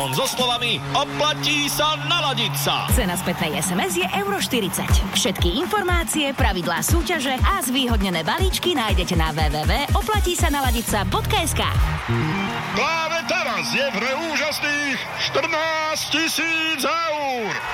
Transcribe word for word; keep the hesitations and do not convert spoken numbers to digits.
So slovami oplatí sa naladiť sa. Cena spätnej es em es je euro štyridsať. Všetky informácie, pravidlá súťaže a zvýhodnené balíčky nájdete na w w w bodka oplatí sa naladiť sa bodka es ká. Práve teraz je v hre úžasných štrnásť tisíc eur.